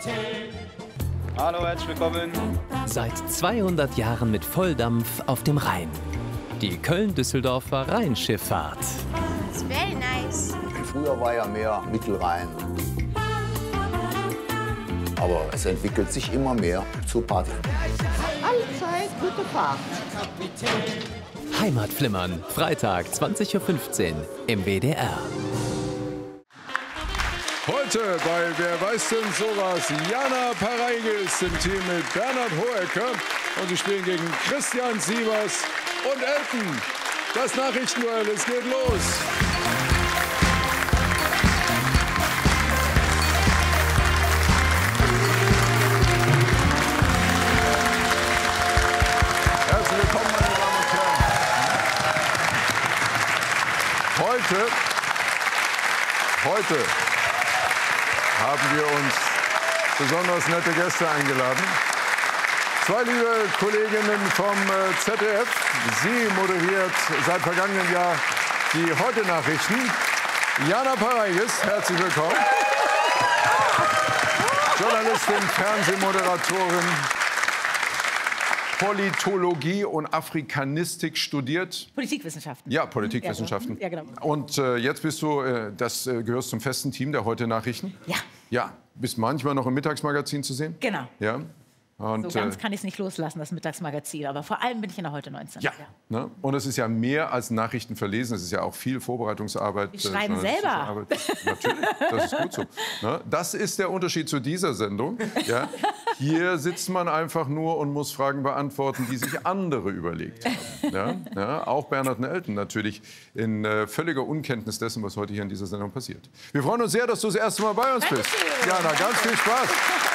Hallo, herzlich willkommen. Seit 200 Jahren mit Volldampf auf dem Rhein. Die Köln-Düsseldorfer Rheinschifffahrt. It's very nice. Früher war ja mehr Mittelrhein. Aber es entwickelt sich immer mehr zur Party. Allzeit gute Fahrt. Heimatflimmern, Freitag 20:15 Uhr im WDR. Heute bei Wer weiß denn sowas? Jana Pareigis im Team mit Bernhard Hohecker. Und sie spielen gegen Christian Sievers und Elton. Das Nachrichtenduell, es geht los. Herzlich willkommen, meine Damen und Herren. Heute haben wir uns besonders nette Gäste eingeladen. Zwei liebe Kolleginnen vom ZDF. Sie moderiert seit vergangenem Jahr die Heute-Nachrichten. Jana Pareigis, herzlich willkommen. Journalistin, Fernsehmoderatorin, Politologie und Afrikanistik studiert. Politikwissenschaften. Ja, Politikwissenschaften. Ja, genau. Und jetzt bist du, gehörst zum festen Team der Heute-Nachrichten? Ja. Ja, bist manchmal noch im Mittagsmagazin zu sehen? Genau. Ja. Und, So ganz kann ich es nicht loslassen, das Mittagsmagazin. Aber vor allem bin ich in der Heute 19. ja. Ne? Und es ist ja mehr als Nachrichten verlesen. Es ist ja auch viel Vorbereitungsarbeit. Die schreiben journalistische selber. Arbeit. Natürlich, das ist gut so. Ne? Das ist der Unterschied zu dieser Sendung. Ja? Hier sitzt man einfach nur und muss Fragen beantworten, die sich andere überlegt haben. Ja? Ja? Auch Bernhard und Elton natürlich in völliger Unkenntnis dessen, was heute hier in dieser Sendung passiert. Wir freuen uns sehr, dass du das erste Mal bei uns bist. Jana, ganz viel Spaß.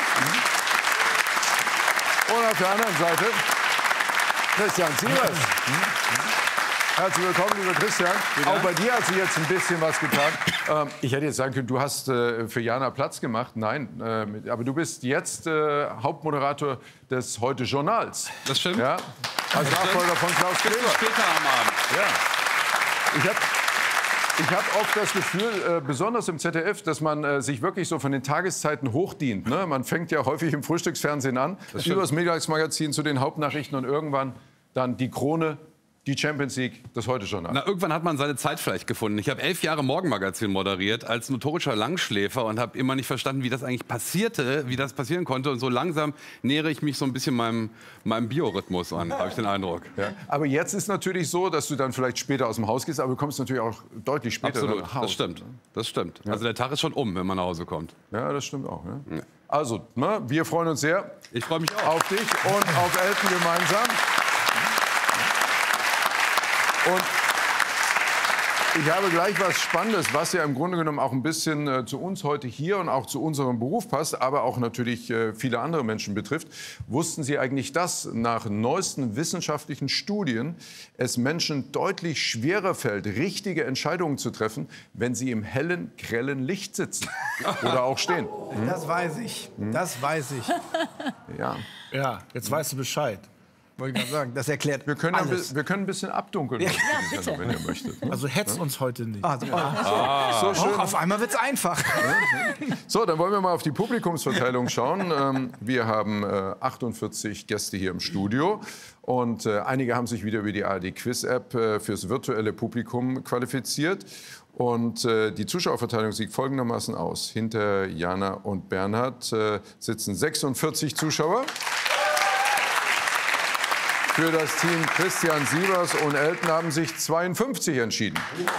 Und auf der anderen Seite Christian Sievers. Herzlich willkommen, lieber Christian. Auch bei dir hat sich jetzt ein bisschen was getan. Ich hätte jetzt sagen können, du hast für Jana Platz gemacht. Nein, aber du bist jetzt Hauptmoderator des Heute-Journals. Das stimmt. Ja, als Nachfolger von Klaus Kleber. Später am Abend. Ja. Ich hab oft das Gefühl, besonders im ZDF, dass man sich wirklich so von den Tageszeiten hochdient. Ne? Man fängt ja häufig im Frühstücksfernsehen an, über das Mittagsmagazin zu den Hauptnachrichten und irgendwann dann die Krone, die Champions League, das Heute-Journal. Na, irgendwann hat man seine Zeit vielleicht gefunden. Ich habe 11 Jahre Morgenmagazin moderiert als notorischer Langschläfer und habe immer nicht verstanden, wie das eigentlich passierte, wie das passieren konnte. Und so langsam nähere ich mich so ein bisschen meinem Biorhythmus an, habe ich den Eindruck. Ja. Aber jetzt ist natürlich so, dass du dann vielleicht später aus dem Haus gehst, aber du kommst natürlich auch deutlich später Absolut, nach Hause. das stimmt. Das stimmt. Ja. Also der Tag ist schon um, wenn man nach Hause kommt. Ja, das stimmt auch. Ja. Ja. Also, ne, wir freuen uns sehr. Ich freue mich auch. Auf dich und auf Elton gemeinsam. Und ich habe gleich was Spannendes, was ja im Grunde genommen auch ein bisschen zu uns heute hier und auch zu unserem Beruf passt, aber auch natürlich viele andere Menschen betrifft. Wussten Sie eigentlich, dass nach neuesten wissenschaftlichen Studien es Menschen deutlich schwerer fällt, richtige Entscheidungen zu treffen, wenn sie im hellen, grellen Licht sitzen oder auch stehen? Das weiß ich. Das weiß ich. Ja. Ja, jetzt weißt du Bescheid. Wollte ich gerade sagen, das erklärt Wir können alles. ein bisschen abdunkeln, bitte. wenn ihr möchtet. Also hetzt uns heute nicht. So schön. Auf einmal wird's einfach. So, dann wollen wir mal auf die Publikumsverteilung schauen. Wir haben 48 Gäste hier im Studio. Und einige haben sich wieder über die ARD-Quiz-App fürs virtuelle Publikum qualifiziert. Und die Zuschauerverteilung sieht folgendermaßen aus. Hinter Jana und Bernhard sitzen 46 Zuschauer. Für das Team Christian Sievers und Elton haben sich 52 entschieden.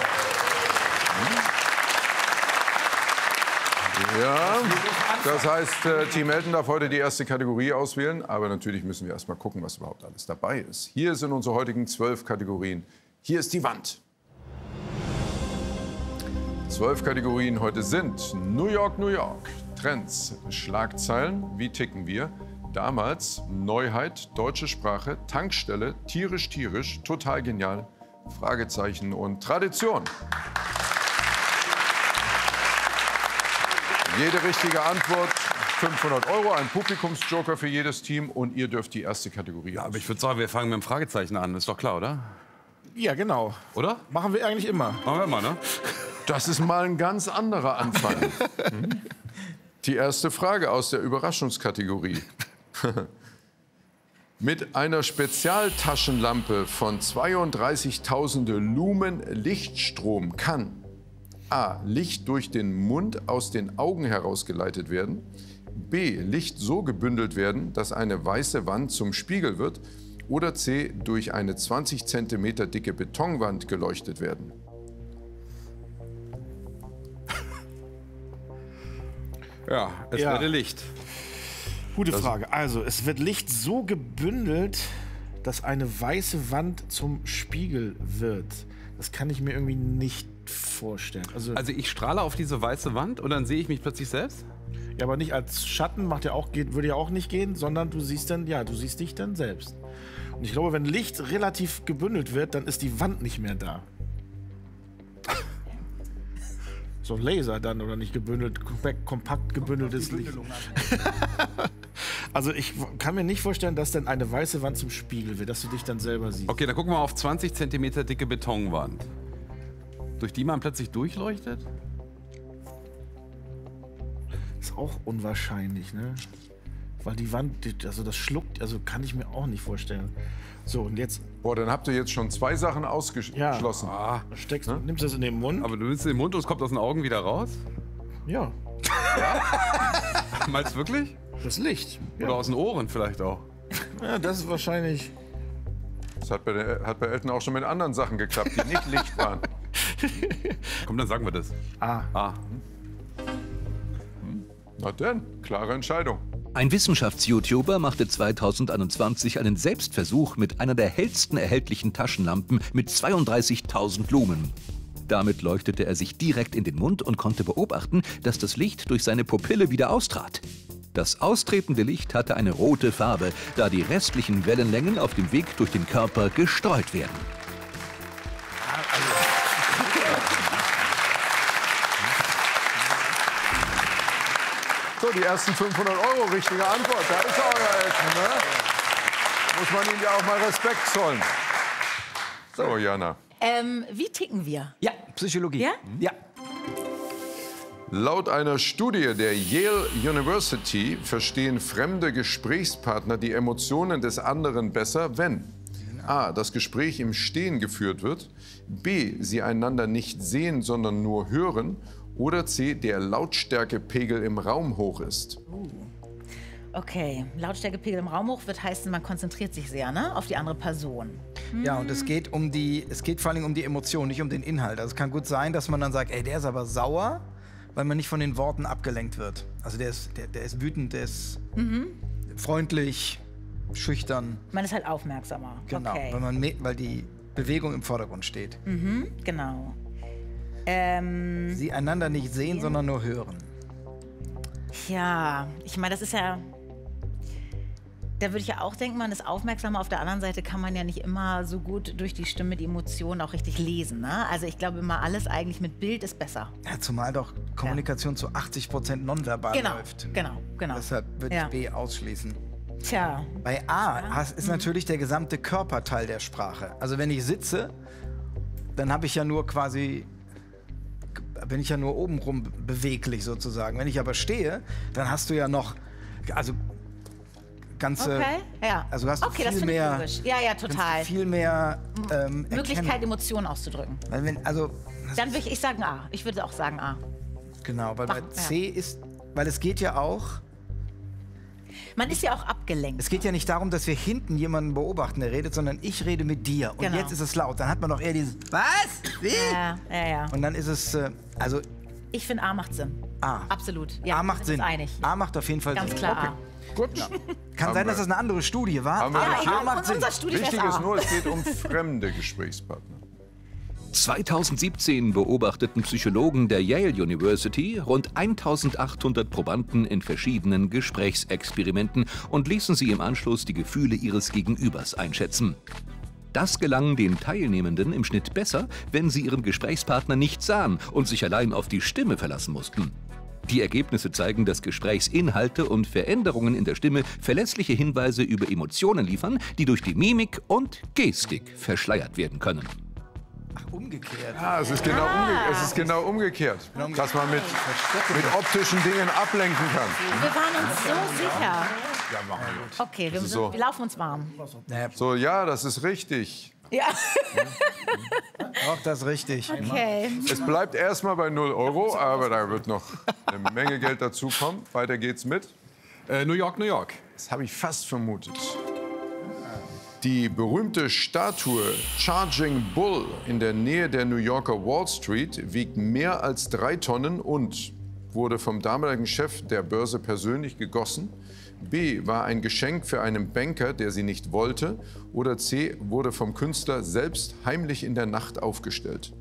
Ja, das heißt, Team Elton darf heute die erste Kategorie auswählen. Aber natürlich müssen wir erst mal gucken, was überhaupt alles dabei ist. Hier sind unsere heutigen 12 Kategorien. Hier ist die Wand. 12 Kategorien heute sind New York, New York, Trends, Schlagzeilen, wie ticken wir? Damals Neuheit, deutsche Sprache, Tankstelle, tierisch, tierisch, total genial, Fragezeichen und Tradition. Jede richtige Antwort 500 €, ein Publikumsjoker für jedes Team und ihr dürft die erste Kategorie. Ja, aber ich würde sagen, wir fangen mit dem Fragezeichen an. Ist doch klar, oder? Ja, genau. Oder? Machen wir eigentlich immer. Machen wir mal, ne? Das ist mal ein ganz anderer Anfang. Die erste Frage aus der Überraschungskategorie. Mit einer Spezialtaschenlampe von 32.000 Lumen Lichtstrom kann A. Licht durch den Mund aus den Augen herausgeleitet werden, B. Licht so gebündelt werden, dass eine weiße Wand zum Spiegel wird oder C. durch eine 20 cm dicke Betonwand geleuchtet werden. Ja, es werde Licht. Gute Frage. Also, es wird Licht so gebündelt, dass eine weiße Wand zum Spiegel wird. Das kann ich mir irgendwie nicht vorstellen. Also ich strahle auf diese weiße Wand und dann sehe ich mich plötzlich selbst? ja, aber nicht als Schatten, würde ja auch nicht gehen, sondern du siehst dich dann selbst. Und ich glaube, wenn Licht relativ gebündelt wird, dann ist die Wand nicht mehr da. So ein Laser dann, oder nicht gebündelt, kompakt gebündeltes Licht. Also ich kann mir nicht vorstellen, dass dann eine weiße Wand zum Spiegel wird, dass du dich dann selber siehst. Okay, dann gucken wir auf 20 cm dicke Betonwand. Durch die man plötzlich durchleuchtet? Ist auch unwahrscheinlich, ne? Weil die Wand, also das schluckt, also kann ich mir auch nicht vorstellen. So, und jetzt... Boah, dann habt ihr jetzt schon 2 Sachen ausgeschlossen. Ah, nimmst du das in den Mund? aber du nimmst den Mund und es kommt aus den Augen wieder raus? Ja, Meinst du wirklich? das Licht. Ja. Oder aus den Ohren vielleicht auch? Ja, das ist wahrscheinlich... Das hat bei Elton auch schon mit anderen Sachen geklappt, die nicht Licht waren. Komm, dann sagen wir das. Ah. Na denn, klare Entscheidung. Ein Wissenschafts-YouTuber machte 2021 einen Selbstversuch mit einer der hellsten erhältlichen Taschenlampen mit 32.000 Lumen. Damit leuchtete er sich direkt in den Mund und konnte beobachten, dass das Licht durch seine Pupille wieder austrat. Das austretende Licht hatte eine rote Farbe, da die restlichen Wellenlängen auf dem Weg durch den Körper gestreut werden. So, die ersten 500 €, richtige Antwort. Da ist euer Elton, ne? Muss man Ihnen ja auch mal Respekt zollen. So, Jana. Wie ticken wir? Ja, Psychologie. Ja? Ja. Laut einer Studie der Yale University verstehen fremde Gesprächspartner die Emotionen des anderen besser, wenn A. das Gespräch im Stehen geführt wird, B. sie einander nicht sehen, sondern nur hören oder C. der Lautstärkepegel im Raum hoch ist. Okay, Lautstärkepegel im Raum hoch wird heißen, man konzentriert sich sehr, ne, auf die andere Person. Ja, und es geht vor allem um die Emotion, nicht um den Inhalt. Also es kann gut sein, dass man dann sagt, ey, der ist aber sauer, weil man nicht von den Worten abgelenkt wird. Also der ist wütend, der ist freundlich, schüchtern. Man ist halt aufmerksamer. Genau, Okay. weil die Bewegung im Vordergrund steht. Genau. Sie einander nicht sehen, sondern nur hören. Ja, ich meine, das ist ja... Da würde ich ja auch denken, man ist aufmerksamer. Auf der anderen Seite kann man ja nicht immer so gut durch die Stimme die Emotionen auch richtig lesen. Ne? Also ich glaube immer, alles eigentlich mit Bild ist besser. Ja, zumal doch Kommunikation zu 80% nonverbal läuft. Genau. Deshalb würde ich B ausschließen. Tja. Bei A ist natürlich der gesamte Körperteil der Sprache. Also wenn ich sitze, dann habe ich ja nur bin ich ja nur obenrum beweglich sozusagen. Wenn ich aber stehe, dann hast du ja noch, also ganze, okay, ja. Also hast du okay, viel mehr, logisch. Ja, total. Viel mehr Möglichkeit, Emotionen auszudrücken. Weil Dann würde ich sagen A. Ich würde auch sagen A. Genau, weil bei C ist, weil es geht ja auch. Man ist ja auch abgelenkt. Es geht ja nicht darum, dass wir hinten jemanden beobachten, der redet, sondern ich rede mit dir. Und jetzt ist es laut. Dann hat man doch eher dieses Was? Wie? Ja. Und dann ist es, also... Ich finde A macht Sinn. A. Absolut. Ja, A macht Sinn. Einig. A macht auf jeden Fall Ganz Sinn. klar Okay. A. Gut. Ja. Kann sein, dass das eine andere Studie war. Haben wir Aber nicht. A macht Sinn. Wichtig ist nur, es geht um fremde Gesprächspartner. 2017 beobachteten Psychologen der Yale University rund 1800 Probanden in verschiedenen Gesprächsexperimenten und ließen sie im Anschluss die Gefühle ihres Gegenübers einschätzen. Das gelang den Teilnehmenden im Schnitt besser, wenn sie ihren Gesprächspartner nicht sahen und sich allein auf die Stimme verlassen mussten. Die Ergebnisse zeigen, dass Gesprächsinhalte und Veränderungen in der Stimme verlässliche Hinweise über Emotionen liefern, die durch die Mimik und Gestik verschleiert werden können. Ach, umgekehrt. Ja, es ist genau umgekehrt. Dass man mit optischen Dingen ablenken kann. Wir waren uns so sicher. Ja, machen wir. Okay, wir so. laufen uns warm. So, ja, das ist richtig. Ja. Auch das ist richtig. Okay. Es bleibt erstmal bei 0 €, aber da wird noch eine Menge Geld dazukommen. Weiter geht's mit New York, New York. Das habe ich fast vermutet. Die berühmte Statue Charging Bull in der Nähe der New Yorker Wall Street wiegt mehr als 3 Tonnen und wurde vom damaligen Chef der Börse persönlich gegossen. B. War ein Geschenk für einen Banker, der sie nicht wollte. Oder C. Wurde vom Künstler selbst heimlich in der Nacht aufgestellt.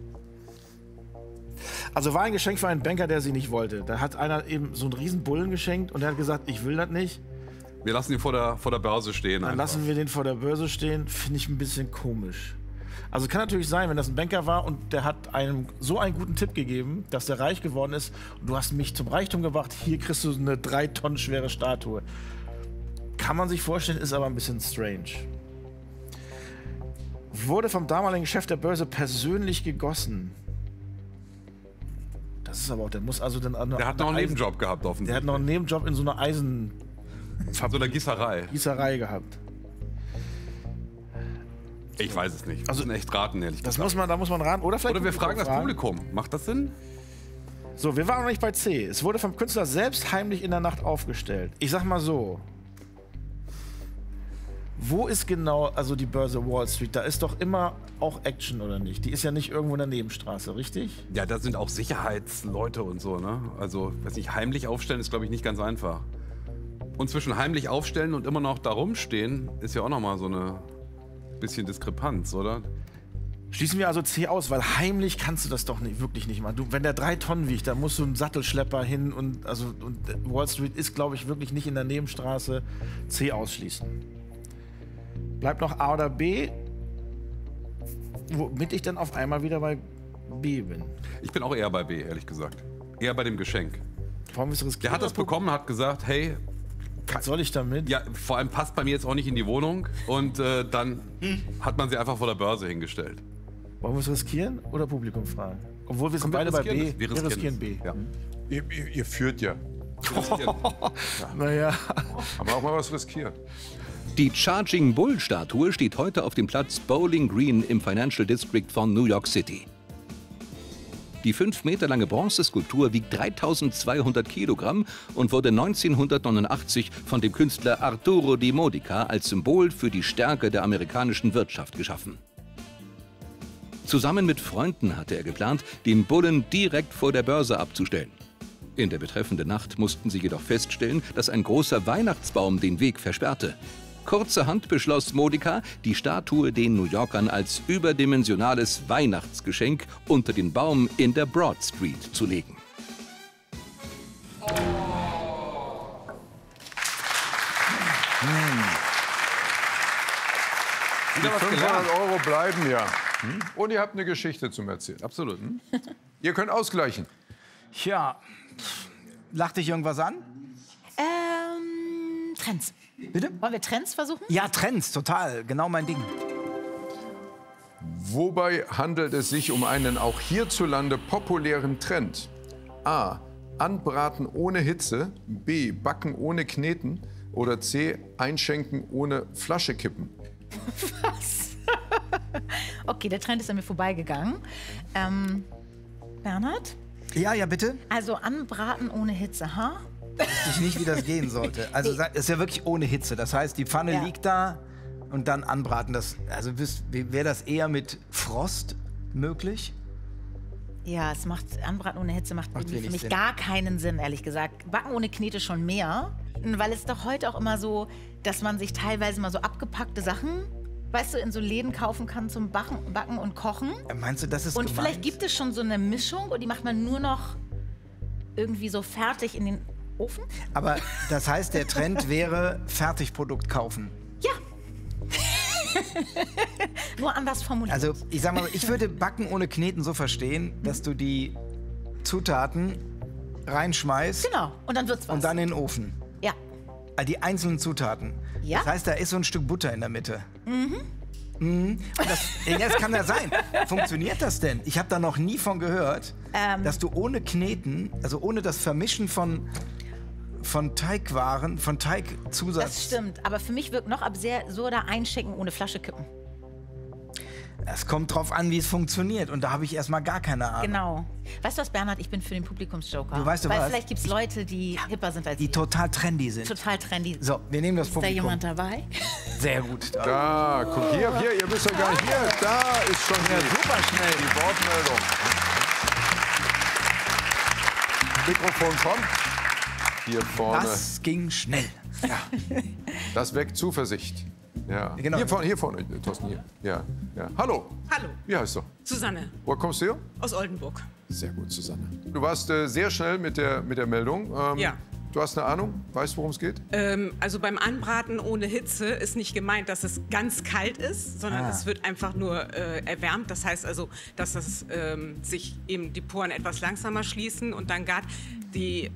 Also war ein Geschenk für einen Banker, der sie nicht wollte. Da hat einer eben so einen riesen Bullen geschenkt und der hat gesagt, ich will das nicht. Wir lassen ihn vor der Börse stehen. Dann lassen wir den vor der Börse stehen. Finde ich ein bisschen komisch. Also kann natürlich sein, wenn das ein Banker war und der hat einem so einen guten Tipp gegeben, dass der reich geworden ist und du hast mich zum Reichtum gebracht, hier kriegst du eine 3 Tonnen schwere Statue. Kann man sich vorstellen, ist aber ein bisschen strange. Wurde vom damaligen Chef der Börse persönlich gegossen. Das ist aber auch, der muss also dann... Der hat noch einen Nebenjob gehabt offensichtlich. Der hat noch einen Nebenjob in so einer So einer Gießerei gehabt. Ich weiß es nicht. Also echt raten, ehrlich gesagt. Da muss man raten. Oder wir fragen das Publikum. Macht das Sinn? So, wir waren noch nicht bei C. Es wurde vom Künstler selbst heimlich in der Nacht aufgestellt. Ich sag mal so. Wo ist genau also die Börse Wall Street? Da ist doch immer auch Action, oder nicht? Die ist ja nicht irgendwo in der Nebenstraße, richtig? Ja, da sind auch Sicherheitsleute und so, ne? Also, weiß nicht, heimlich aufstellen ist, glaube ich, nicht ganz einfach. Und zwischen heimlich aufstellen und immer noch da rumstehen, ist ja auch noch mal so eine bisschen Diskrepanz, oder? Schließen wir also C aus, weil heimlich kannst du das doch wirklich nicht machen. Wenn der 3 Tonnen wiegt, dann musst du einen Sattelschlepper hin und Wall Street ist, glaube ich, wirklich nicht in der Nebenstraße. C ausschließen. Bleibt noch A oder B, womit ich dann auf einmal wieder bei B bin. Ich bin auch eher bei B, ehrlich gesagt. Eher bei dem Geschenk. Warum ist das? Der hat das bekommen, hat gesagt, hey, was soll ich damit? Ja, vor allem passt bei mir jetzt auch nicht in die Wohnung. Und dann hat man sie einfach vor der Börse hingestellt. Wollen wir es riskieren oder Publikum fragen? Obwohl wir sind beide bei B. Wir riskieren B. Ja. Ihr führt ja. Naja. Aber auch mal was riskieren. Die Charging Bull-Statue steht heute auf dem Platz Bowling Green im Financial District von New York City. Die 5 Meter lange Bronzeskulptur wiegt 3200 Kilogramm und wurde 1989 von dem Künstler Arturo Di Modica als Symbol für die Stärke der amerikanischen Wirtschaft geschaffen. Zusammen mit Freunden hatte er geplant, den Bullen direkt vor der Börse abzustellen. In der betreffenden Nacht mussten sie jedoch feststellen, dass ein großer Weihnachtsbaum den Weg versperrte. Kurzerhand beschloss Modica, die Statue den New Yorkern als überdimensionales Weihnachtsgeschenk unter den Baum in der Broad Street zu legen. Die 500 € bleiben ja. Und ihr habt eine Geschichte zum Erzählen. Absolut. Ihr könnt ausgleichen. Tja, lacht dich irgendwas an? Trends. Bitte? Wollen wir Trends versuchen? Ja, Trends, total. Genau mein Ding. Wobei handelt es sich um einen auch hierzulande populären Trend? A. Anbraten ohne Hitze. B. Backen ohne Kneten. Oder C. Einschenken ohne Flasche kippen. Was? Okay, der Trend ist an mir vorbeigegangen. Bernhard? Ja, bitte? Also anbraten ohne Hitze, ha? Wusste ich nicht, wie das gehen sollte. Also es ist ja wirklich ohne Hitze. Das heißt, die Pfanne liegt da und dann anbraten. Also wäre das eher mit Frost möglich? Ja, Anbraten ohne Hitze macht irgendwie für mich Sinn. gar keinen Sinn, ehrlich gesagt. Backen ohne Knete schon mehr. Weil es doch heute auch immer so, dass man sich teilweise mal so abgepackte Sachen, weißt du, in so Läden kaufen kann zum Backen und Kochen. Meinst du, das ist Und gemeint? vielleicht gibt es schon so eine Mischung und die macht man nur noch irgendwie so fertig in den Ofen. Aber das heißt, der Trend wäre Fertigprodukt kaufen. Ja. Nur anders formuliert. Also ich sag mal, ich würde Backen ohne Kneten so verstehen, dass du die Zutaten reinschmeißt. Genau, und dann wird's was. Und dann in den Ofen. Ja. Die einzelnen Zutaten. Ja. Das heißt, da ist so ein Stück Butter in der Mitte. Mhm. Das kann ja sein. Funktioniert das denn? Ich habe da noch nie von gehört, dass du ohne Kneten, also ohne das Vermischen von Teigwaren, von Teigzusatz... Das stimmt, aber für mich wirkt noch ab sehr so da einschenken ohne Flasche kippen. Es kommt drauf an, wie es funktioniert. Und da habe ich erstmal gar keine Ahnung. Genau. Weißt du was, Bernhard? Ich bin für den Publikumsjoker. Du weißt Weil was? vielleicht gibt es Leute, die hipper sind als Die ich. total trendy sind. Total trendy. So, wir nehmen das Ist da Publikum. jemand dabei? Sehr gut. Da, guck hier, ihr müsst ja gar nicht hier. Da ist schon super schnell die Wortmeldung. Mikrofon kommt. Hier vorne. Das ging schnell. Das weckt Zuversicht. Ja. Genau. Hier vorne, Thorsten, hier. Ja. Hallo. Hallo, Wie heißt du? Susanne Woher kommst du her? aus Oldenburg. Sehr gut, Susanne. Du warst sehr schnell mit der Meldung. Ja. Du hast eine Ahnung? Weißt, worum es geht? Also beim Anbraten ohne Hitze ist nicht gemeint, dass es ganz kalt ist, sondern es wird einfach nur erwärmt. Das heißt also, dass es, sich eben die Poren etwas langsamer schließen und dann gart die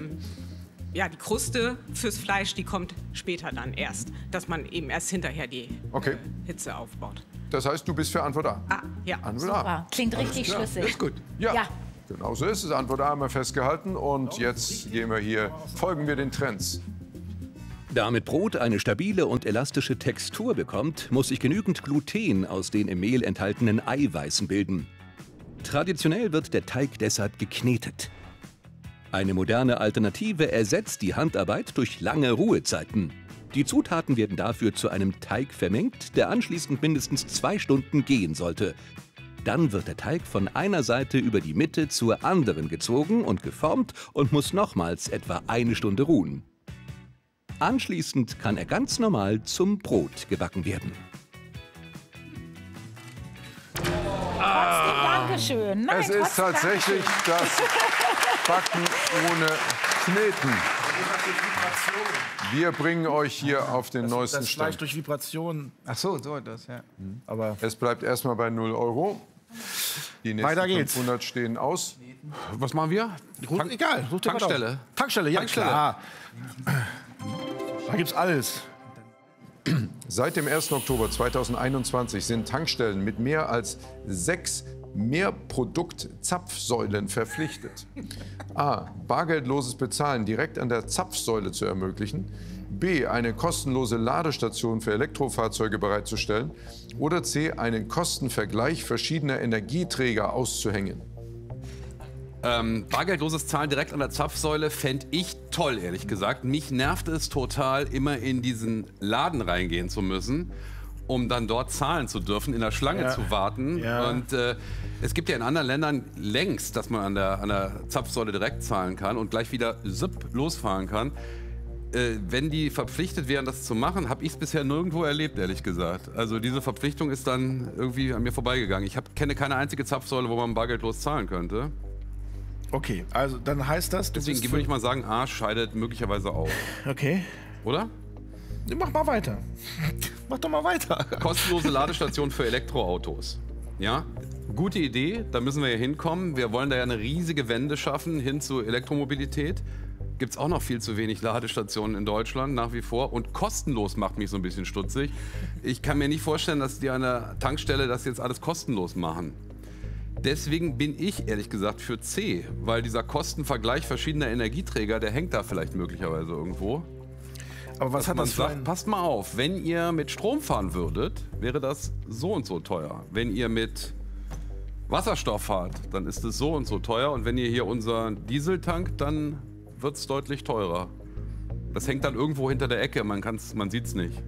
Kruste fürs Fleisch, die kommt später dann erst, dass man eben erst hinterher die Hitze aufbaut. Das heißt, du bist für Antwort A. Ja. Antwort A. Super. Klingt richtig Klar, schlüssig. ist gut. Ja. Genau so ist es. Antwort A haben wir festgehalten. Und jetzt folgen wir den Trends. Damit Brot eine stabile und elastische Textur bekommt, muss sich genügend Gluten aus den im Mehl enthaltenen Eiweißen bilden. Traditionell wird der Teig deshalb geknetet. Eine moderne Alternative ersetzt die Handarbeit durch lange Ruhezeiten. Die Zutaten werden dafür zu einem Teig vermengt, der anschließend mindestens 2 Stunden gehen sollte. Dann wird der Teig von einer Seite über die Mitte zur anderen gezogen und geformt und muss nochmals etwa 1 Stunde ruhen. Anschließend kann er ganz normal zum Brot gebacken werden. Dankeschön. Nein, Es ist tatsächlich das Backen ohne Kneten. Wir bringen euch hier auf den neuesten Das Fleisch Stand. durch Vibration. Ach so das, ja. Aber Es bleibt erstmal bei 0 €. Die nächsten Weiter geht's. 500 stehen aus. Was machen wir? egal, such dir was aus. Tankstelle. Tankstelle, ja klar. Da gibt's alles. Seit dem 1. Oktober 2021 sind Tankstellen mit mehr als 6 Mehrprodukt-Zapfsäulen verpflichtet. A. Bargeldloses Bezahlen direkt an der Zapfsäule zu ermöglichen. B. Eine kostenlose Ladestation für Elektrofahrzeuge bereitzustellen. Oder C. Einen Kostenvergleich verschiedener Energieträger auszuhängen. Bargeldloses Zahlen direkt an der Zapfsäule fände ich toll, ehrlich gesagt. Mich nervt es total, immer in diesen Laden reingehen zu müssen, um dann dort zahlen zu dürfen, in der Schlange zu warten. Ja. Und es gibt ja in anderen Ländern längst, dass man an der Zapfsäule direkt zahlen kann und gleich wieder losfahren kann. Wenn die verpflichtet wären, das zu machen, habe ich es bisher nirgendwo erlebt, ehrlich gesagt. Also diese Verpflichtung ist dann irgendwie an mir vorbeigegangen. Ich kenne keine einzige Zapfsäule, wo man bargeldlos zahlen könnte. Okay, also dann heißt das... Deswegen würde ich mal sagen, A scheidet möglicherweise aus. Okay. Oder? Mach mal weiter. Mach doch mal weiter. Kostenlose Ladestation für Elektroautos. Ja, gute Idee, da müssen wir ja hinkommen. Wir wollen da ja eine riesige Wende schaffen hin zu Elektromobilität. Gibt es auch noch viel zu wenig Ladestationen in Deutschland nach wie vor. Und kostenlos macht mich so ein bisschen stutzig. Ich kann mir nicht vorstellen, dass die an der Tankstelle das jetzt alles kostenlos machen. Deswegen bin ich ehrlich gesagt für C, weil dieser Kostenvergleich verschiedener Energieträger, der hängt da vielleicht möglicherweise irgendwo. Aber was hat das für sagt, passt mal auf, wenn ihr mit Strom fahren würdet, wäre das so und so teuer. Wenn ihr mit Wasserstoff fahrt, dann ist es so und so teuer. Und wenn ihr hier unseren Diesel tankt, dann wird es deutlich teurer. Das hängt dann irgendwo hinter der Ecke, man sieht es nicht.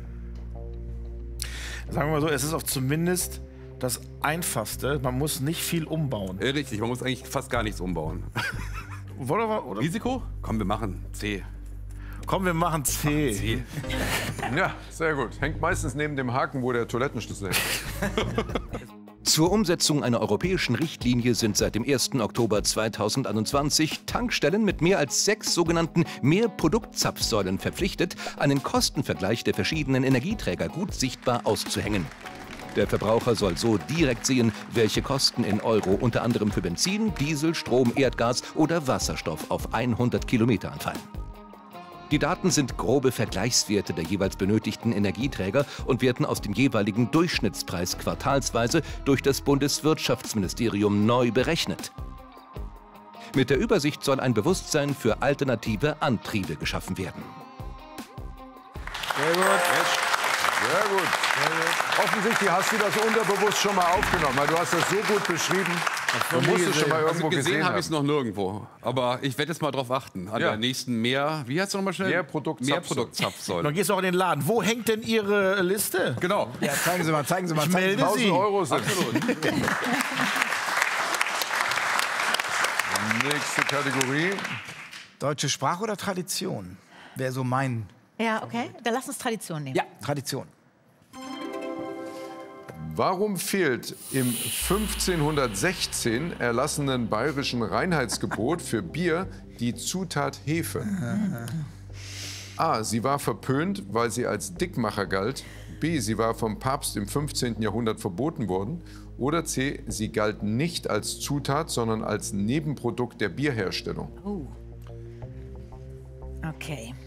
Sagen wir mal so, es ist auch zumindest das Einfachste. Man muss nicht viel umbauen. Richtig, man muss eigentlich fast gar nichts umbauen. Oder? Risiko? Komm, wir machen C. Komm, wir machen C. C. Ja, sehr gut. Hängt meistens neben dem Haken, wo der Toilettenschlüssel hängt. Zur Umsetzung einer europäischen Richtlinie sind seit dem 1. Oktober 2021 Tankstellen mit mehr als 6 sogenannten Mehrproduktzapfsäulen verpflichtet, einen Kostenvergleich der verschiedenen Energieträger gut sichtbar auszuhängen. Der Verbraucher soll so direkt sehen, welche Kosten in Euro unter anderem für Benzin, Diesel, Strom, Erdgas oder Wasserstoff auf 100 Kilometer anfallen. Die Daten sind grobe Vergleichswerte der jeweils benötigten Energieträger und werden aus dem jeweiligen Durchschnittspreis quartalsweise durch das Bundeswirtschaftsministerium neu berechnet. Mit der Übersicht soll ein Bewusstsein für alternative Antriebe geschaffen werden. Sehr gut. Sehr gut. Offensichtlich hast du das unterbewusst schon mal aufgenommen, weil du hast das so gut beschrieben. Du musst es schon mal irgendwo gesehen habe ich es haben. noch nirgendwo. Aber ich werde jetzt mal drauf achten. An der nächsten wie heißt du nochmal schnell? Mehrproduktzapfsäule. Dann gehst du auch in den Laden. Wo hängt denn Ihre Liste? Genau. Ja, zeigen Sie mal, zeigen Sie mal. Ich melde Sie. 1000 Euro sind. Absolut. Nächste Kategorie. Deutsche Sprache oder Tradition? Wäre so mein... Ja, okay. Dann lass uns Tradition nehmen. Ja, Tradition. Warum fehlt im 1516 erlassenen bayerischen Reinheitsgebot für Bier die Zutat Hefe? A. Sie war verpönt, weil sie als Dickmacher galt. B. Sie war vom Papst im 15. Jahrhundert verboten worden. Oder C. Sie galt nicht als Zutat, sondern als Nebenprodukt der Bierherstellung. Oh. Okay.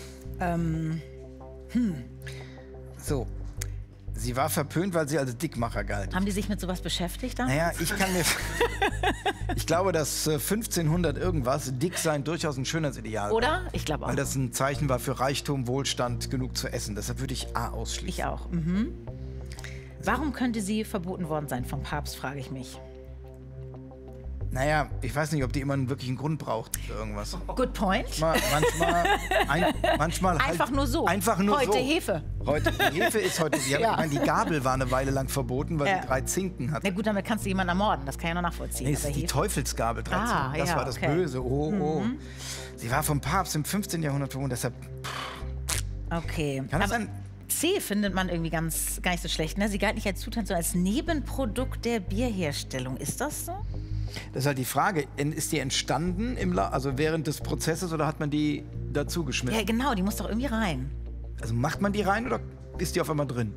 So. Sie war verpönt, weil sie als Dickmacher galt. Haben die sich mit sowas beschäftigt dann? Naja, ich glaube, dass 1500 irgendwas dick sein durchaus ein Schönheitsideal war. Oder? Ich glaube auch. Weil das ein Zeichen war für Reichtum, Wohlstand, genug zu essen. Deshalb würde ich A ausschließen. Ich auch. Mhm. Warum könnte sie verboten worden sein vom Papst, frage ich mich. Naja, ich weiß nicht, ob die immer einen wirklichen Grund braucht für irgendwas. Good point. Manchmal Einfach halt, nur so. Einfach nur heute so. Hefe. Die Hefe ist heute. Ich meine, die Gabel war eine Weile lang verboten, weil Ja. sie 3 Zinken hatte. Na gut, damit kannst du jemanden ermorden. Das kann ich ja noch nachvollziehen. Nee, es Aber ist die Hefe- Teufelsgabel 3 Zinken. Das war das okay. Böse. Oh. Sie war vom Papst im 15. Jahrhundert verboten, deshalb. Okay. Kann das Aber sein? C findet man irgendwie gar nicht so schlecht. Ne? Sie galt nicht als Zutat, sondern als Nebenprodukt der Bierherstellung. Ist das so? Das ist halt die Frage, ist die entstanden also während des Prozesses oder hat man die dazu geschmissen? Ja, genau, die muss doch irgendwie rein. Also macht man die rein oder ist die auf einmal drin?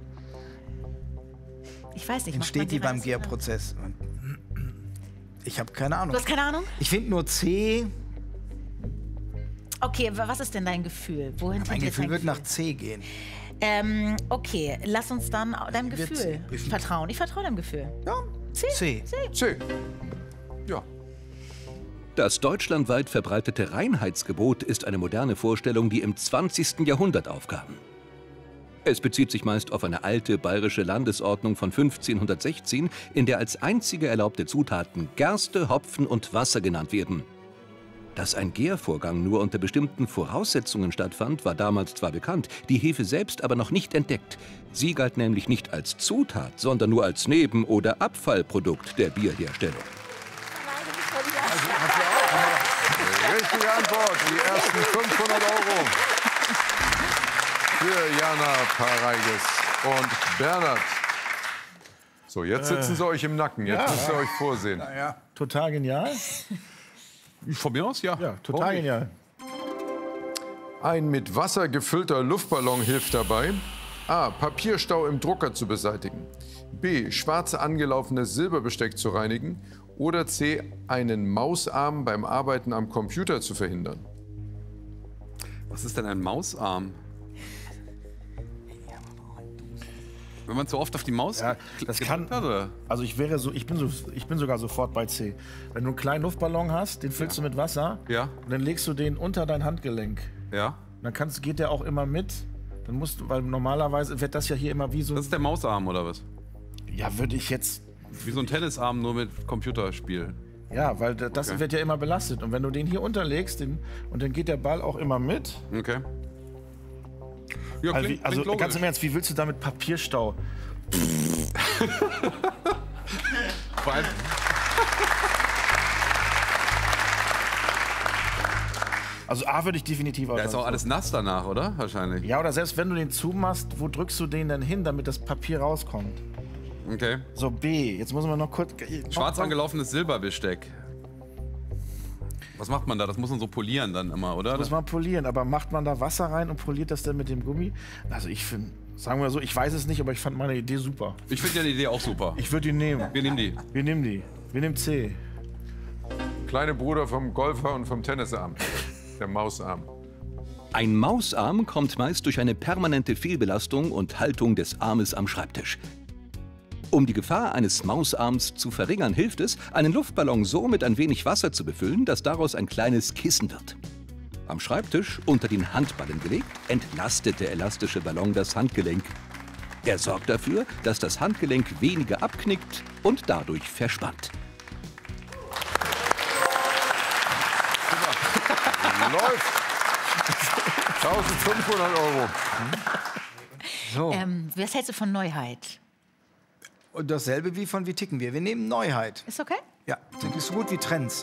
Ich weiß nicht. macht man Entsteht die rein, beim ist Gärprozess? Ich habe keine Ahnung. Du hast keine Ahnung? Ich finde nur C. Okay, was ist denn dein Gefühl? Wohin Mein tendiert Gefühl dein wird nach C gehen. Okay, lass uns dann deinem Wird Gefühl C. vertrauen. Ich vertraue deinem Gefühl. Ja, C. C. Ja. Das deutschlandweit verbreitete Reinheitsgebot ist eine moderne Vorstellung, die im 20. Jahrhundert aufkam. Es bezieht sich meist auf eine alte bayerische Landesordnung von 1516, in der als einzige erlaubte Zutaten Gerste, Hopfen und Wasser genannt werden. Dass ein Gärvorgang nur unter bestimmten Voraussetzungen stattfand, war damals zwar bekannt, die Hefe selbst aber noch nicht entdeckt. Sie galt nämlich nicht als Zutat, sondern nur als Neben- oder Abfallprodukt der Bierherstellung. Richtige Antwort. Die ersten 500 Euro für Jana Pareiges und Bernhard. So, jetzt sitzen sie euch im Nacken. Jetzt müsst ihr euch vorsehen. Ja. Total genial. Von mir aus, ja. Ja, total genial. Ein mit Wasser gefüllter Luftballon hilft dabei, A. Papierstau im Drucker zu beseitigen, B. schwarz angelaufenes Silberbesteck zu reinigen oder C. einen Mausarm beim Arbeiten am Computer zu verhindern. Was ist denn ein Mausarm? Wenn man zu oft auf die Maus Das kann. gedrückt hat, oder? Also ich bin sogar sofort bei C. Wenn du einen kleinen Luftballon hast, den füllst du mit Wasser. Ja. Und dann legst du den unter dein Handgelenk. Ja. Dann geht der auch immer mit. Dann musst du, weil normalerweise wird das ja hier immer wie so. Das ist der Mausarm, oder was? Ja, würde ich jetzt. Wie so ein Tennisarm, nur mit Computerspiel. Ja, weil das Okay. wird ja immer belastet. Und wenn du den hier unterlegst, und dann geht der Ball auch immer mit. Okay. Ja, Also, klingt also logisch. ganz im Ernst, wie willst du damit Papierstau? Vor allem- Also A würde ich definitiv Da ist auch alles nass danach, oder? Wahrscheinlich. Ja, oder selbst wenn du den zumachst, wo drückst du den denn hin, damit das Papier rauskommt? Okay. So, B. Jetzt muss man noch kurz. Schwarz angelaufenes Silberbesteck. Was macht man da? Das muss man so polieren dann immer, oder? Muss man polieren, aber macht man da Wasser rein und poliert das dann mit dem Gummi? Also ich finde, sagen wir so, ich weiß es nicht, aber ich fand meine Idee super. Ich finde ja die Idee auch super. Ich würde die nehmen. Wir nehmen die. Wir nehmen die. Wir nehmen C. Kleine Bruder vom Golfer und vom Tennisarm. Der Mausarm. Ein Mausarm kommt meist durch eine permanente Fehlbelastung und Haltung des Armes am Schreibtisch. Um die Gefahr eines Mausarms zu verringern, hilft es, einen Luftballon so mit ein wenig Wasser zu befüllen, dass daraus ein kleines Kissen wird. Am Schreibtisch, unter den Handballen gelegt, entlastet der elastische Ballon das Handgelenk. Er sorgt dafür, dass das Handgelenk weniger abknickt und dadurch verspannt. Läuft. 1500 Euro. So. Was hältst du von Neuheit? Und dasselbe wie ticken wir. Wir nehmen Neuheit. Ist okay? Ja, das ist so gut wie Trends.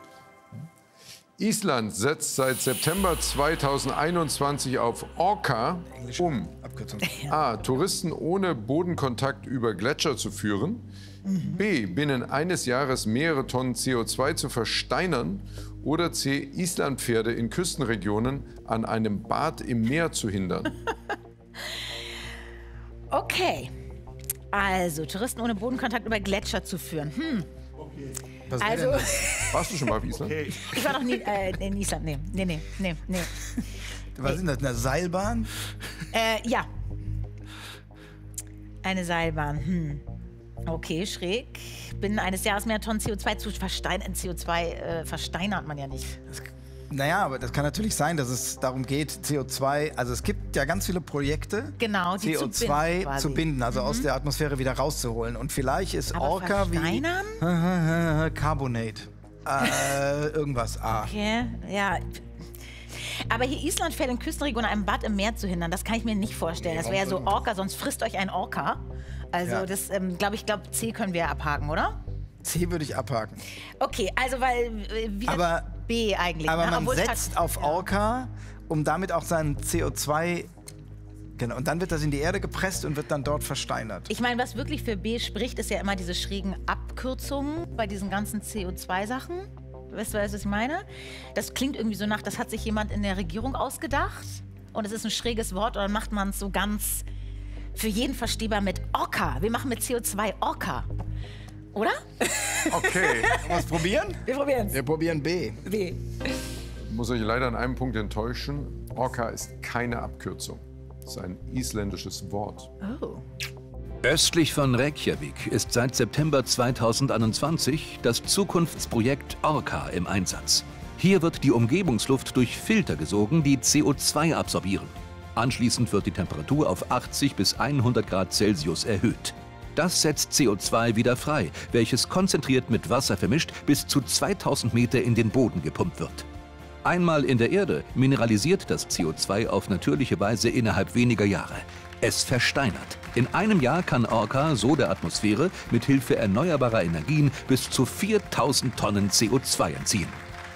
Island setzt seit September 2021 auf Orca um. Abkürzung. A. Touristen ohne Bodenkontakt über Gletscher zu führen. B. Binnen eines Jahres mehrere Tonnen CO2 zu versteinern. Oder C. Islandpferde in Küstenregionen an einem Bad im Meer zu hindern. Okay. Also, Touristen ohne Bodenkontakt über Gletscher zu führen. Also, Warst du schon mal auf Island? ich war noch nie in Island. Nee. Was ist das, eine Seilbahn? Ja. Eine Seilbahn. Okay, schräg. Binnen eines Jahres mehr Tonnen CO2 zu versteinern. CO2 versteinert man ja nicht. Naja, aber das kann natürlich sein, dass es darum geht, CO2, also es gibt ja ganz viele Projekte, Genau, die CO2 zu binden, also aus der Atmosphäre wieder rauszuholen. Und vielleicht ist Orca wie Carbonate. Irgendwas A. Okay, ja. Aber hier Island fällt in Küstenregionen einem Bad im Meer zu hindern, das kann ich mir nicht vorstellen. Das wäre ja so Orca, sonst frisst euch ein Orca. Also Ja. das, glaube ich, C können wir abhaken, oder? C würde ich abhaken. Okay, also weil wieder B eigentlich. Aber ne? man Obwohl es setzt auf Orca, um damit auch sein CO2... Genau, und dann wird das in die Erde gepresst und wird dann dort versteinert. Ich meine, was wirklich für B spricht, ist ja immer diese schrägen Abkürzungen bei diesen ganzen CO2-Sachen. Weißt du, was ich meine? Das klingt irgendwie so nach, das hat sich jemand in der Regierung ausgedacht. Und es ist ein schräges Wort und dann macht man es so ganz für jeden verstehbar mit Orca. Wir machen mit CO2 Orca. Oder? Okay. Wollen wir es probieren? Wir probieren es. Wir probieren B. B. Ich muss euch leider an einem Punkt enttäuschen. Orca ist keine Abkürzung. Es ist ein isländisches Wort. Oh. Östlich von Reykjavik ist seit September 2021 das Zukunftsprojekt Orca im Einsatz. Hier wird die Umgebungsluft durch Filter gesogen, die CO2 absorbieren. Anschließend wird die Temperatur auf 80 bis 100 Grad Celsius erhöht. Das setzt CO2 wieder frei, welches konzentriert mit Wasser vermischt bis zu 2000 Meter in den Boden gepumpt wird. Einmal in der Erde mineralisiert das CO2 auf natürliche Weise innerhalb weniger Jahre. Es versteinert. In einem Jahr kann Orca so der Atmosphäre mit Hilfe erneuerbarer Energien bis zu 4000 Tonnen CO2 entziehen.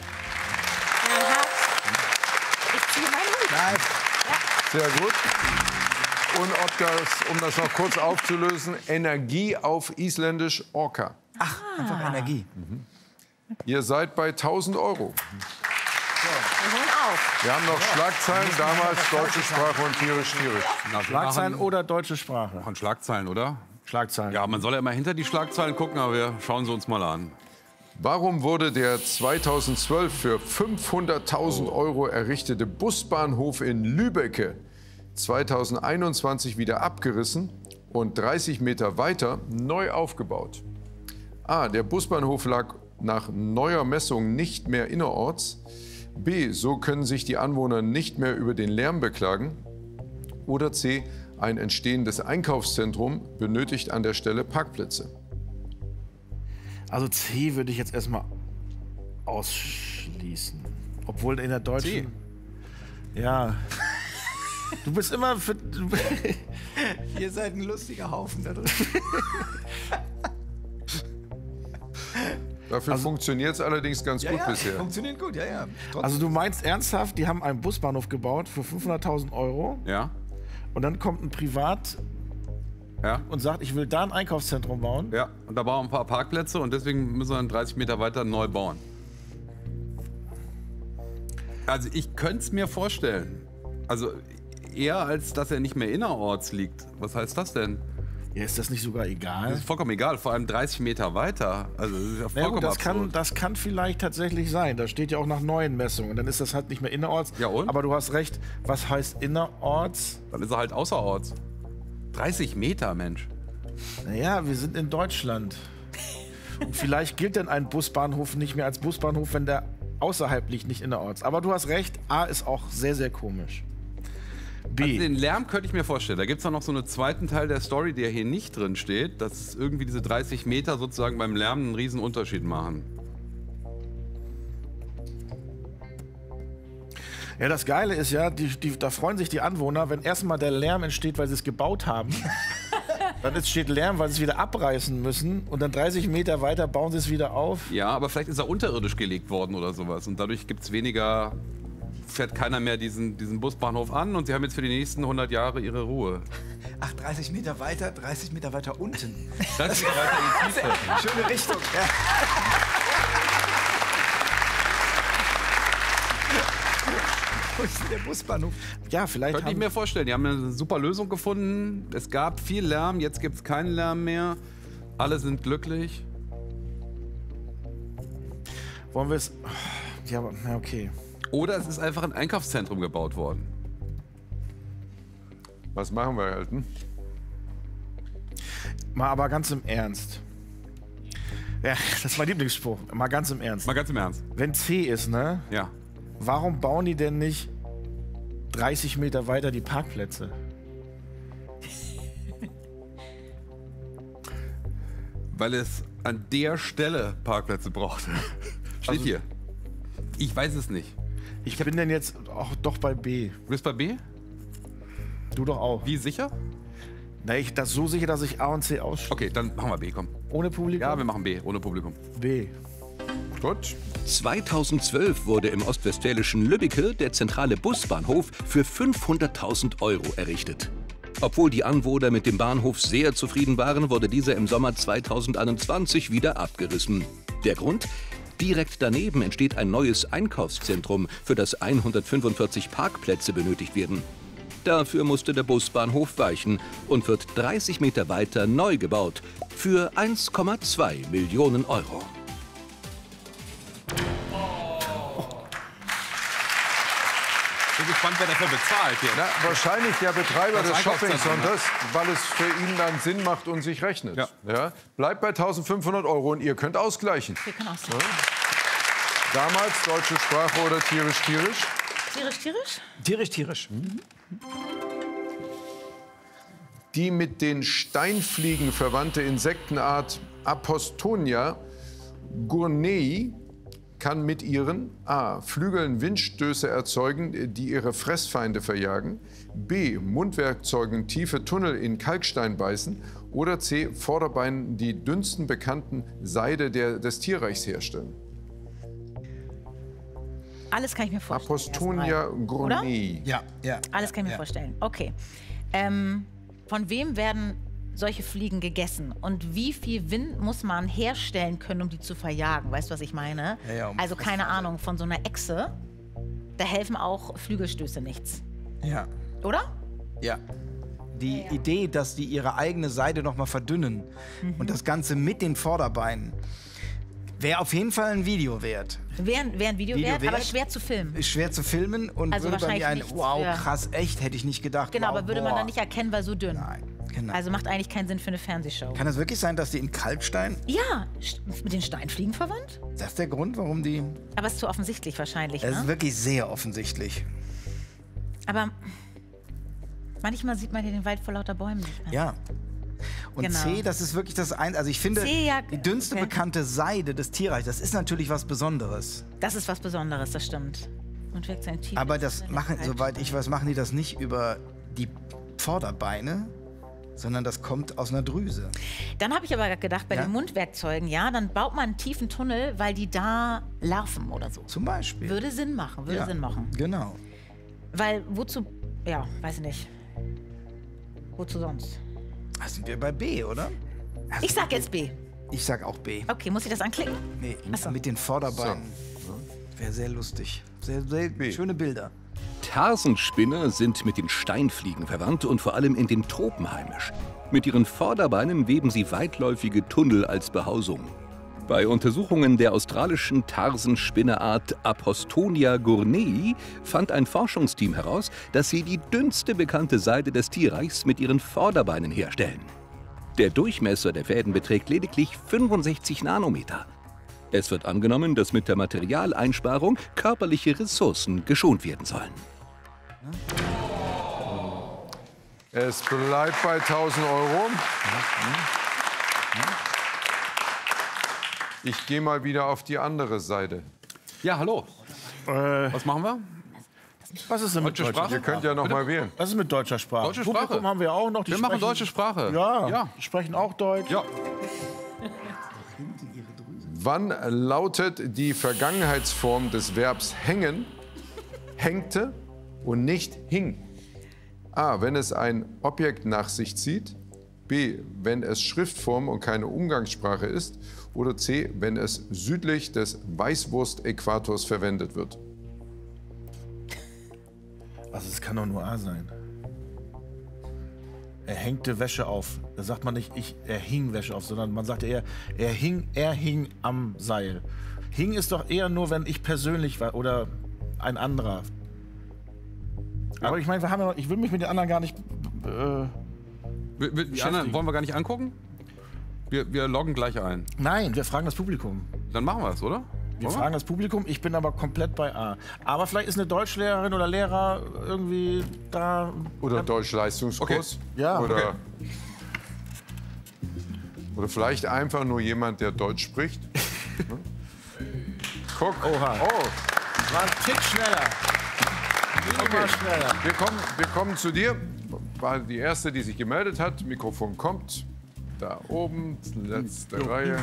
Ich ziehe meinen Hut. Sehr gut. Und um das noch kurz aufzulösen, Energie auf Isländisch Orca. Ach, einfach Energie. Ihr seid bei 1000 Euro. Wir holen auf. Wir haben noch Schlagzeilen, damals deutsche Sprache und tierisch. Na, wir Schlagzeilen machen oder deutsche Sprache? Von Schlagzeilen, oder? Schlagzeilen. Ja, man soll ja immer hinter die Schlagzeilen gucken, aber wir schauen sie uns mal an. Warum wurde der 2012 für 500.000 Euro errichtete Busbahnhof in Lübbecke 2021 wieder abgerissen und 30 Meter weiter neu aufgebaut? A. Der Busbahnhof lag nach neuer Messung nicht mehr innerorts. B. So können sich die Anwohner nicht mehr über den Lärm beklagen. Oder C. Ein entstehendes Einkaufszentrum benötigt an der Stelle Parkplätze. Also C würde ich jetzt erstmal ausschließen. Obwohl in der deutschen... Ja. Du bist immer für... Ihr seid ein lustiger Haufen da drin. Dafür funktioniert es allerdings ganz gut bisher. Funktioniert gut, ja. Also du meinst ernsthaft, die haben einen Busbahnhof gebaut für 500.000 Euro Ja? und dann kommt ein Privat Ja? und sagt, ich will da ein Einkaufszentrum bauen? Ja. Und da bauen wir ein paar Parkplätze und deswegen müssen wir dann 30 Meter weiter neu bauen. Also ich könnte es mir vorstellen. Also eher als dass er nicht mehr innerorts liegt. Was heißt das denn? Ja, ist das nicht sogar egal? Das ist vollkommen egal, vor allem 30 Meter weiter. Also das ist ja vollkommen absurd. Das kann vielleicht tatsächlich sein. Da steht ja auch nach neuen Messungen. Dann ist das halt nicht mehr innerorts. Ja, und? Aber du hast recht. Was heißt innerorts? Dann ist er halt außerorts. 30 Meter, Mensch. Naja, wir sind in Deutschland. Und vielleicht gilt denn ein Busbahnhof nicht mehr als Busbahnhof, wenn der außerhalb liegt, nicht innerorts. Aber du hast recht, A ist auch sehr, sehr komisch. B. Also den Lärm könnte ich mir vorstellen. Da gibt es noch so einen zweiten Teil der Story, der hier nicht drin steht, dass irgendwie diese 30 Meter sozusagen beim Lärm einen riesen Unterschied machen. Ja, das Geile ist ja, da freuen sich die Anwohner, wenn erstmal der Lärm entsteht, weil sie es gebaut haben. Dann entsteht Lärm, weil sie es wieder abreißen müssen. Und dann 30 Meter weiter bauen sie es wieder auf. Ja, aber vielleicht ist er unterirdisch gelegt worden oder sowas. Und dadurch gibt es weniger, fährt keiner mehr diesen Busbahnhof an. Und sie haben jetzt für die nächsten 100 Jahre ihre Ruhe. Ach, 30 Meter weiter, 30 Meter weiter unten. 30 Meter weiter in die Tiefe. Schöne Richtung. Ja. Wo ist denn der Busbahnhof? Ja, vielleicht könnte ich mir vorstellen. Die haben eine super Lösung gefunden. Es gab viel Lärm, jetzt gibt es keinen Lärm mehr. Alle sind glücklich. Wollen wir es... Ja, okay. Oder es ist einfach ein Einkaufszentrum gebaut worden. Was machen wir, Elton? Mal aber ganz im Ernst. Ja, das ist mein Lieblingsspruch. Mal ganz im Ernst. Mal ganz im Ernst. Wenn C ist, ne? Ja. Warum bauen die denn nicht 30 Meter weiter die Parkplätze? Weil es an der Stelle Parkplätze braucht. Steht Also- hier. Ich weiß es nicht. Ich bin denn jetzt auch doch bei B. Du bist bei B? Du doch auch. Wie sicher? Na, das so sicher, dass ich A und C ausschließe. Okay, dann machen wir B, komm. Ohne Publikum? Ja, wir machen B, ohne Publikum. B. Gut. 2012 wurde im ostwestfälischen Lübbecke der zentrale Busbahnhof für 500.000 € errichtet. Obwohl die Anwohner mit dem Bahnhof sehr zufrieden waren, wurde dieser im Sommer 2021 wieder abgerissen. Der Grund? Direkt daneben entsteht ein neues Einkaufszentrum, für das 145 Parkplätze benötigt werden. Dafür musste der Busbahnhof weichen und wird 30 Meter weiter neu gebaut für 1,2 Millionen €. Ich bin gespannt, wer dafür bezahlt jetzt. Na, wahrscheinlich der Betreiber Das des Einkaufszentrum, Shopping-Centers, weil es für ihn dann Sinn macht und sich rechnet. Ja. Ja? Bleibt bei 1.500 € und ihr könnt ausgleichen. Wir können auch sagen. Damals deutsche Sprache oder tierisch, tierisch? Tierisch, tierisch? Tierisch, tierisch. Die mit den Steinfliegen verwandte Insektenart Apostonia gournei kann mit ihren A. Flügeln Windstöße erzeugen, die ihre Fressfeinde verjagen, B. Mundwerkzeugen tiefe Tunnel in Kalkstein beißen oder C. Vorderbeinen die dünnsten bekannten Seide des Tierreichs herstellen. Alles kann ich mir vorstellen. Apostonia erstmal. gournei. Ja, ja. Alles kann ich mir vorstellen. Okay. Von wem werden solche Fliegen gegessen? Und wie viel Wind muss man herstellen können, um die zu verjagen? Weißt du, was ich meine? Ja, ja, also keine Ahnung, von so einer Echse, da helfen auch Flügelstöße nichts. Ja. Oder? Ja. Die Idee, dass die ihre eigene Seide noch mal verdünnen und das Ganze mit den Vorderbeinen, wäre auf jeden Fall ein Video wert. Wäre ein Video wert, aber schwer zu filmen. Ist schwer zu filmen und Also würde bei mir wahrscheinlich ein, nichts wow, für- krass, echt, hätte ich nicht gedacht. Genau, wow, aber würde man boah. dann nicht erkennen, weil so dünn. Nein, genau. Also macht eigentlich keinen Sinn für eine Fernsehshow. Kann das wirklich sein, dass die in Kalkstein, Ja, mit den Steinfliegen verwandt? das ist der Grund, warum die... Aber es ist zu offensichtlich wahrscheinlich, Es ist ne? wirklich sehr offensichtlich. Aber manchmal sieht man hier den Wald vor lauter Bäumen nicht mehr. Ja. Und Genau. C, das ist wirklich das Einzige. Also ich finde, C, ja, die dünnste okay. bekannte Seide des Tierreichs, das ist natürlich was Besonderes. Das ist was Besonderes, das stimmt. Und wirkt sein Tief. Aber das machen, soweit ich weiß, machen die das nicht über die Vorderbeine, sondern das kommt aus einer Drüse. Dann habe ich aber gedacht, bei Ja? den Mundwerkzeugen, ja, dann baut man einen tiefen Tunnel, weil die da larven oder so. Zum Beispiel. Würde Sinn machen, würde Ja, Sinn machen. Genau. Weil wozu, ja, weiß ich nicht. Wozu sonst? Da sind wir bei B, oder? Ich sag jetzt B. Ich sag auch B. Okay, muss ich das anklicken? Nee, Ach so. mit den Vorderbeinen. Wäre sehr lustig. Sehr, sehr schöne Bilder. Tarsenspinner sind mit den Steinfliegen verwandt und vor allem in den Tropen heimisch. Mit ihren Vorderbeinen weben sie weitläufige Tunnel als Behausung. Bei Untersuchungen der australischen Tarsenspinneart Apostonia gournei fand ein Forschungsteam heraus, dass sie die dünnste bekannte Seide des Tierreichs mit ihren Vorderbeinen herstellen. Der Durchmesser der Fäden beträgt lediglich 65 Nanometer. Es wird angenommen, dass mit der Materialeinsparung körperliche Ressourcen geschont werden sollen. Es bleibt bei 1.000 Euro. Ich gehe mal wieder auf die andere Seite. Ja, hallo. Was machen wir? Was ist denn mit deutscher Sprache? Ihr könnt ja noch mal wählen. Was ist mit deutscher Sprache? Deutsche Sprache. Publikum haben wir auch noch. Die Wir machen deutsche Sprache. Ja, die sprechen auch Deutsch. Ja. Wann lautet die Vergangenheitsform des Verbs hängen, hängte und nicht hing? A, wenn es ein Objekt nach sich zieht. B, wenn es Schriftform und keine Umgangssprache ist. Oder C, wenn es südlich des Weißwurst-Äquators verwendet wird. Also es kann doch nur A sein. Er hängte Wäsche auf. Da sagt man nicht, er hing Wäsche auf, sondern man sagt eher, er hing am Seil. Hing ist doch eher nur, wenn ich persönlich war oder ein anderer. Aber ich meine, ich will mich mit den anderen gar nicht Die anderen wollen wir gar nicht angucken? Wir loggen gleich ein. Nein, wir fragen das Publikum. Dann machen wir es, oder? Wir fragen das Publikum, ich bin aber komplett bei A. Aber vielleicht ist eine Deutschlehrerin oder Lehrer irgendwie da. Oder Deutschleistungskurs. Okay. Ja. Oder vielleicht einfach nur jemand, der Deutsch spricht. Guck. Oha. Oh. War ein Tick schneller. Okay. Schneller. Wir kommen zu dir. War die erste, die sich gemeldet hat. Mikrofon kommt. Da oben, letzte Reihe.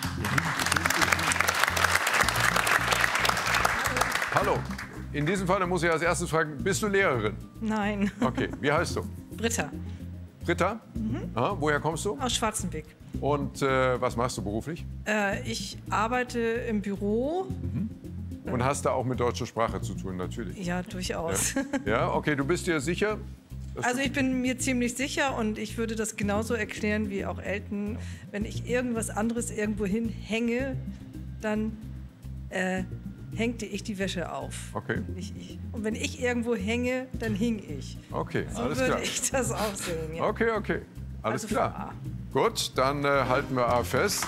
Hallo. In diesem Fall muss ich als erstes fragen, bist du Lehrerin? Nein. Okay, wie heißt du? Britta. Britta? Aha, woher kommst du? Aus Schwarzenbeck. Und was machst du beruflich? Ich arbeite im Büro. Und hast da auch mit deutscher Sprache zu tun, natürlich? Ja, durchaus. Ja, okay, du bist dir sicher? Also ich bin mir ziemlich sicher und ich würde das genauso erklären wie auch Elton. Wenn ich irgendwas anderes irgendwo hinhänge, dann hängte ich die Wäsche auf. Okay. Nicht ich. Und wenn ich irgendwo hänge, dann hing ich. Okay, so alles würde klar. ich das auch sehen. Ja. Okay, okay. Alles Also klar. Gut, dann halten wir A fest.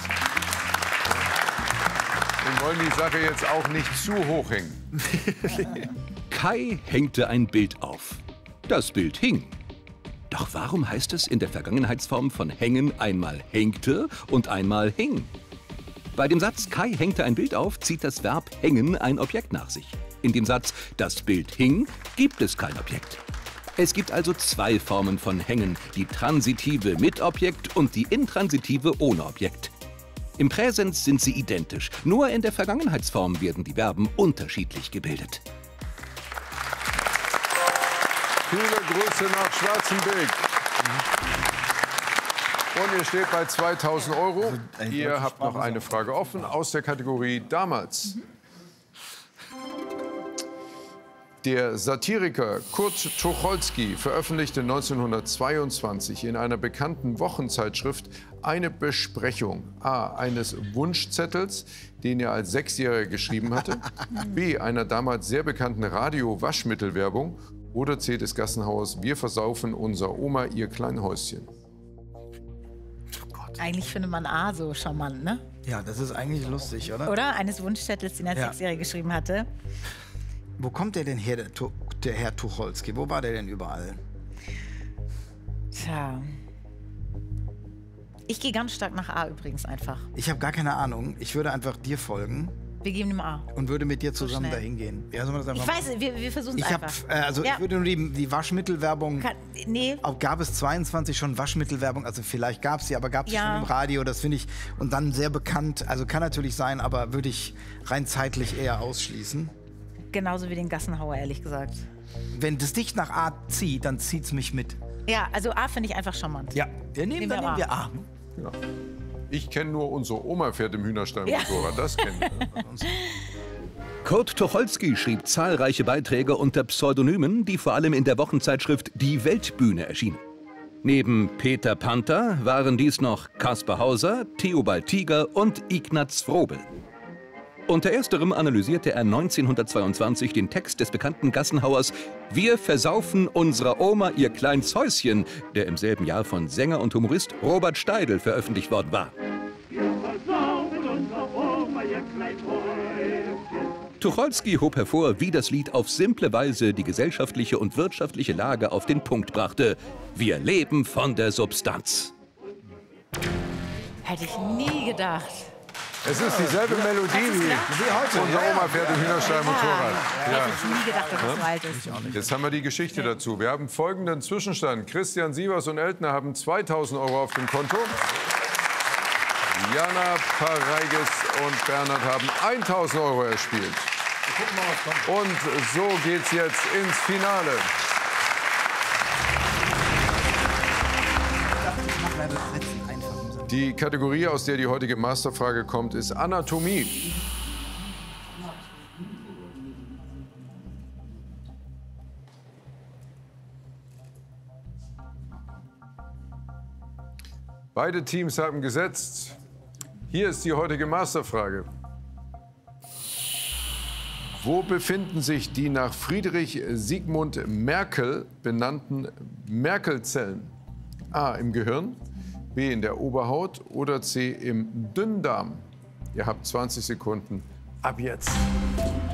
Wir wollen die Sache jetzt auch nicht zu hoch hängen. Kai hängte ein Bild auf. Das Bild hing. Doch warum heißt es in der Vergangenheitsform von hängen einmal hängte und einmal hing? Bei dem Satz Kai hängte ein Bild auf, zieht das Verb hängen ein Objekt nach sich. In dem Satz das Bild hing gibt es kein Objekt. Es gibt also zwei Formen von hängen, die transitive mit Objekt und die intransitive ohne Objekt. Im Präsens sind sie identisch, nur in der Vergangenheitsform werden die Verben unterschiedlich gebildet. Viele Grüße nach Schwarzenbeck. Und ihr steht bei 2.000 Euro. Ihr habt noch eine Frage offen aus der Kategorie damals. Der Satiriker Kurt Tucholsky veröffentlichte 1922 in einer bekannten Wochenzeitschrift eine Besprechung A. eines Wunschzettels, den er als Sechsjähriger geschrieben hatte, B. einer damals sehr bekannten Radio-Waschmittelwerbung oder C. des Gassenhauers Wir versaufen unser Oma ihr Kleinhäuschen. Eigentlich findet man A so charmant, ne? Ja, das ist eigentlich lustig, oder? Oder? Eines Wunschzettels, den er als Ja. Sechsjähriger geschrieben hatte. Wo kommt der denn her, der Herr Tucholsky? Wo war der denn überall? Tja. Ich gehe ganz stark nach A übrigens einfach. Ich habe gar keine Ahnung. Ich würde einfach dir folgen Wir geben ihm A. und würde mit dir zusammen schnell. dahin gehen. Ja, sollen wir das einfach Ich weiß, wir versuchen es Ich habe, einfach. ich würde nur die Waschmittelwerbung. Nee. Auch gab es 22 schon Waschmittelwerbung? Also vielleicht gab es sie, aber gab es Ja. schon im Radio? Das finde ich und dann sehr bekannt. Also kann natürlich sein, aber würde ich rein zeitlich eher ausschließen. Genauso wie den Gassenhauer, ehrlich gesagt. Wenn das dich nach A zieht, dann zieht's mich mit. Ja, also A finde ich einfach charmant. Ja, dann nehmen wir A. Ja. Ich kenne nur unsere Oma fährt im Hühnerstall-Motorrad. Das kennen wir. Kurt Tucholsky schrieb zahlreiche Beiträge unter Pseudonymen, die vor allem in der Wochenzeitschrift Die Weltbühne erschienen. Neben Peter Panther waren dies noch Kaspar Hauser, Theobald Tiger und Ignaz Frobel. Unter ersterem analysierte er 1922 den Text des bekannten Gassenhauers »Wir versaufen unserer Oma ihr kleines Häuschen«, der im selben Jahr von Sänger und Humorist Robert Steidl veröffentlicht worden war. Tucholsky hob hervor, wie das Lied auf simple Weise die gesellschaftliche und wirtschaftliche Lage auf den Punkt brachte. Wir leben von der Substanz. Hätte ich nie gedacht. Es ist dieselbe Melodie wie heute. Unsere Oma fährt im Hühnerstall Motorrad. Hätte ich nie gedacht, dass es so alt ist. Jetzt haben wir die Geschichte dazu. Wir haben folgenden Zwischenstand. Christian Sievers und Eltner haben 2.000 € auf dem Konto. Jana Pareigis und Bernhard haben 1.000 € erspielt. Und so geht's jetzt ins Finale. Die Kategorie, aus der die heutige Masterfrage kommt, ist Anatomie. Beide Teams haben gesetzt. Hier ist die heutige Masterfrage. Wo befinden sich die nach Friedrich Sigmund Merkel benannten Merkelzellen? A. im Gehirn, B. in der Oberhaut oder C. im Dünndarm? Ihr habt 20 Sekunden ab jetzt.